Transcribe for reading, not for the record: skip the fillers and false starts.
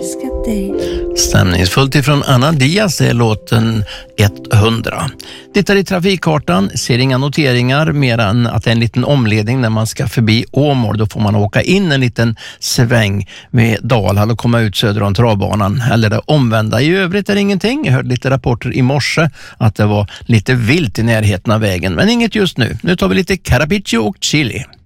älskat dig. Stämningsfullt ifrån Anna Diaz är låten 100. Tittar i trafikkartan, ser inga noteringar mer än att det är en liten omledning när man ska förbi Åmål. Då får man åka in en liten sväng med Dalhall och komma ut söder om travbanan. Eller det omvända. I övrigt är det ingenting. Jag hörde lite rapporter i morse att det var lite vilt i närheten av vägen. Men inget just nu. Nu tar vi lite Carapiccio och chili.